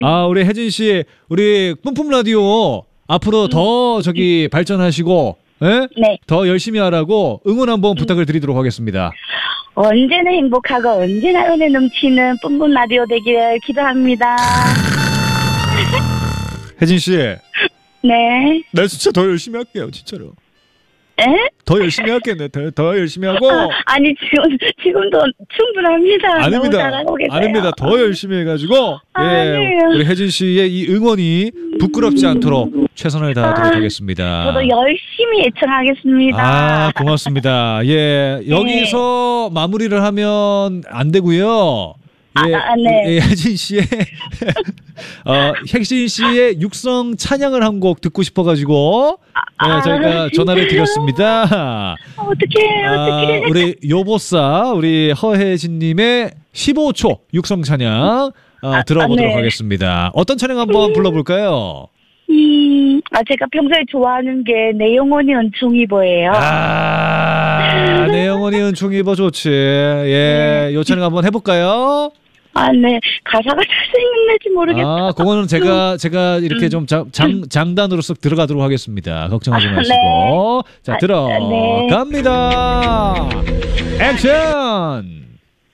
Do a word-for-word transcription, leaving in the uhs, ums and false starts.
아, 우리 혜진 씨, 우리 뿜뿜 라디오 앞으로 음. 더 저기 발전하시고, 예? 네. 더 열심히 하라고 응원 한번 음. 부탁을 드리도록 하겠습니다. 언제나 행복하고 언제나 은혜 넘치는 뿜뿜 라디오 되기를 기도합니다. 혜진 씨. 네. 나 진짜 더 열심히 할게요, 진짜로. 에? 더 열심히 할게요. 더, 더 열심히 하고. 아, 아니 지금 지금도 충분합니다. 아닙니다. 너무 잘하고 계세요. 아닙니다. 더 열심히 해가지고 예, 아니에요. 우리 혜진 씨의 이 응원이 부끄럽지 않도록 최선을 다하도록 아, 하겠습니다. 저도 열심히 애청하겠습니다. 아, 고맙습니다. 예, 여기서 네. 마무리를 하면 안 되고요. 예, 아, 네. 예, 혜진 씨의 어, 혜진 씨의 육성 찬양을 한 곡 듣고 싶어가지고 아, 예, 저희가 아, 전화를 드렸습니다. 어떡해, 어떡해. 아, 우리 요보사 우리 허혜진님의 십오 초 육성 찬양 어, 아, 들어보도록 아, 네. 하겠습니다. 어떤 찬양 한번 불러볼까요? 음, 아 제가 평소에 좋아하는 게 내 영혼이 은총이보예요. 아, 내 영혼이 은총이보 좋지. 예, 네. 요 찬양 한번 해볼까요? 아, 네. 가사가 잘생겼는지 모르겠어요. 아, 그거는 제가, 제가 이렇게 음. 좀 장, 장, 장단으로 쓱 들어가도록 하겠습니다. 걱정하지 아, 마시고. 네. 자, 들어갑니다. 아, 네. 액션!